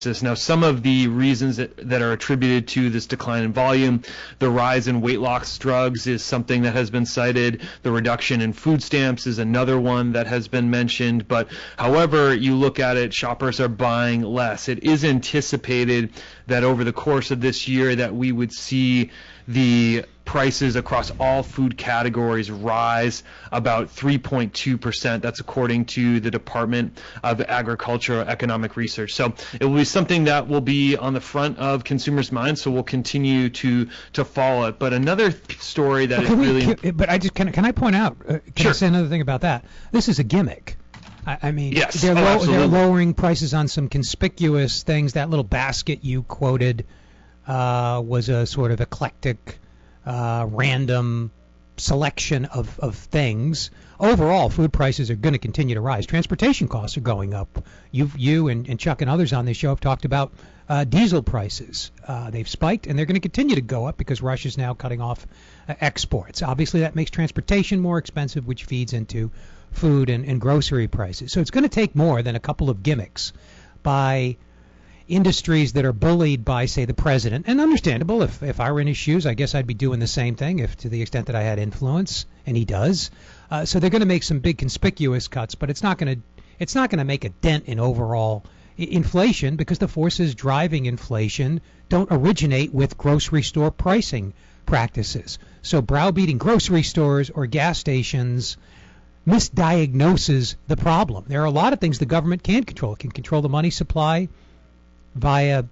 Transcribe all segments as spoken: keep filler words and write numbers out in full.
Now, some of the reasons that, that are attributed to this decline in volume, the rise in weight loss drugs is something that has been cited. The reduction in food stamps is another one that has been mentioned. But however you look at it, shoppers are buying less. It is anticipated that over the course of this year that we would see the prices across all food categories rise about three point two percent. That's according to the Department of Agricultural Economic Research. So it will be something that will be on the front of consumers' minds, so we'll continue to to follow it. But another story that well, is really... We, but I just can, can I point out, uh, can sure. I say another thing about that? This is a gimmick. I, I mean, yes. they're, oh, low, they're lowering prices on some conspicuous things. That little basket you quoted uh, was a sort of eclectic Uh, random selection of, of things. Overall, food prices are going to continue to rise. Transportation costs are going up. You've, you and, and Chuck and others on this show have talked about uh, diesel prices. Uh, they've spiked, and they're going to continue to go up because Russia's now cutting off uh, exports. Obviously, that makes transportation more expensive, which feeds into food and, and grocery prices. So it's going to take more than a couple of gimmicks by industries that are bullied by, say, the president, and understandable. If if I were in his shoes, I guess I'd be doing the same thing, if to the extent that I had influence, and he does. Uh, so they're going to make some big conspicuous cuts, but it's not going to it's not going to make a dent in overall I- inflation because the forces driving inflation don't originate with grocery store pricing practices. So browbeating grocery stores or gas stations misdiagnoses the problem. There are a lot of things the government can't control. It can control the money supply via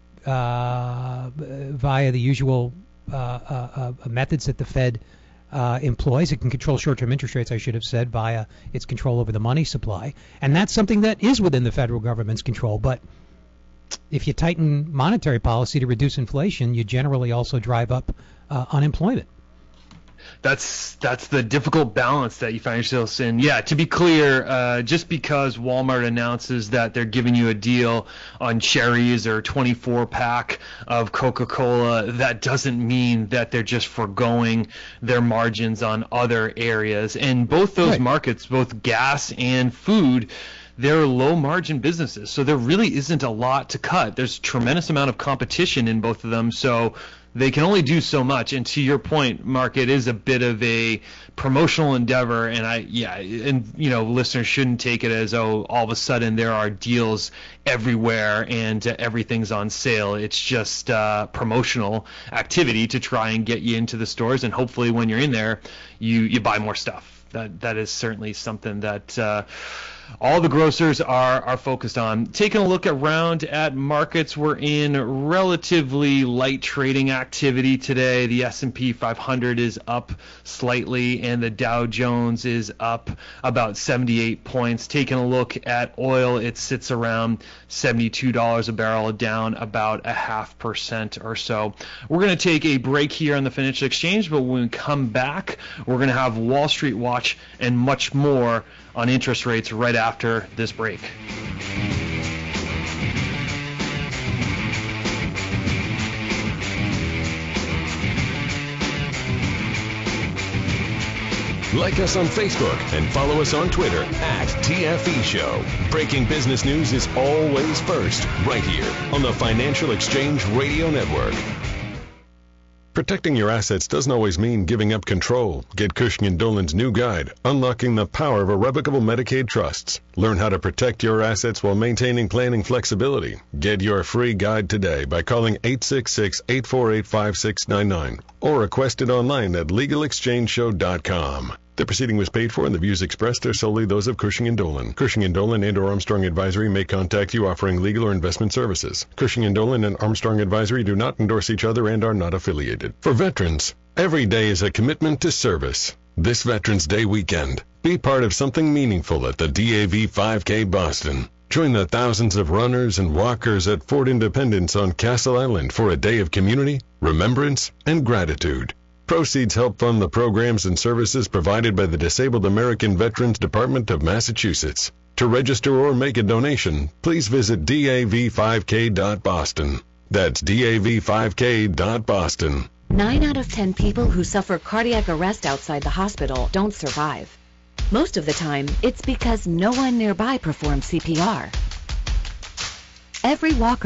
uh, via the usual uh, uh, uh, methods that the Fed uh, employs. It can control short-term interest rates, I should have said, via its control over the money supply. And that's something that is within the federal government's control. But if you tighten monetary policy to reduce inflation, you generally also drive up uh, unemployment. That's that's the difficult balance that you find yourselves in. Yeah, to be clear, uh, just because Walmart announces that they're giving you a deal on cherries or twenty-four pack of Coca-Cola, that doesn't mean that they're just foregoing their margins on other areas. And both those right. markets, both gas and food, they're low margin businesses. So there really isn't a lot to cut. There's a tremendous amount of competition in both of them. So they can only do so much. And to your point, Mark, it is a bit of a promotional endeavor. And I, yeah, and you know, listeners shouldn't take it as, oh, all of a sudden there are deals everywhere and uh, everything's on sale. It's just uh, promotional activity to try and get you into the stores. And hopefully when you're in there, you, you buy more stuff. That That is certainly something that uh, all the grocers are are focused on. Taking a look around at markets, we're in relatively light trading activity today. The S and P five hundred is up slightly, and the Dow Jones is up about seventy-eight points. Taking a look at oil, it sits around seventy-two dollars a barrel, down about a half percent or so. We're going to take a break here on the Financial Exchange, but when we come back, we're going to have Wall Street Watch and much more on interest rates right after this break. Like us on Facebook and follow us on Twitter at T F E Show. Breaking business news is always first, right here on the Financial Exchange Radio Network. Protecting your assets doesn't always mean giving up control. Get Cushing and Dolan's new guide, Unlocking the Power of Irrevocable Medicaid Trusts. Learn how to protect your assets while maintaining planning flexibility. Get your free guide today by calling eight six six, eight four eight, five six nine nine or request it online at legal exchange show dot com. The proceeding was paid for, and the views expressed are solely those of Cushing and Dolan. Cushing and Dolan and or Armstrong Advisory may contact you offering legal or investment services. Cushing and Dolan and Armstrong Advisory do not endorse each other and are not affiliated. For veterans, every day is a commitment to service. This Veterans Day weekend, be part of something meaningful at the D A V five K Boston. Join the thousands of runners and walkers at Fort Independence on Castle Island for a day of community, remembrance, and gratitude. Proceeds help fund the programs and services provided by the Disabled American Veterans Department of Massachusetts. To register or make a donation, please visit D A V five K dot boston. That's D A V five K dot boston. Nine out of ten people who suffer cardiac arrest outside the hospital don't survive. Most of the time, it's because no one nearby performs C P R. Every walker